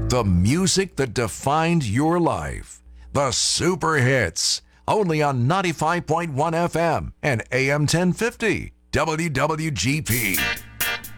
The music that defined your life. The Super Hits. Only on 95.1 FM and AM 1050. WWGP.